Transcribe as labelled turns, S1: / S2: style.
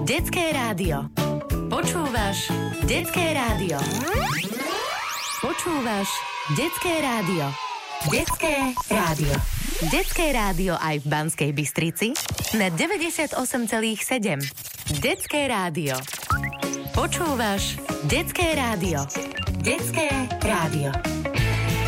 S1: Detské rádio. Počúvaš Detské rádio. Počúvaš Detské rádio. Detské rádio. Detské rádio aj v Banskej Bystrici na 98,7. Detské rádio. Počúvaš Detské rádio. Detské rádio.